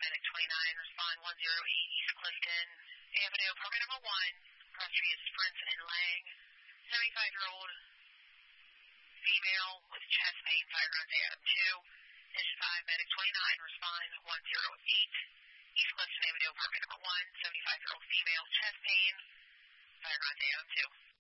Medic 29, respond 108 East Clifton Avenue, apartment number 1. Cross-street is Brinson and Lang. 75-year-old female with chest pain, firearms AM2. Engine 5, Medic 29, respond 108 East Clifton Avenue, apartment number 1. 75-year-old female, chest pain, firearms AM2.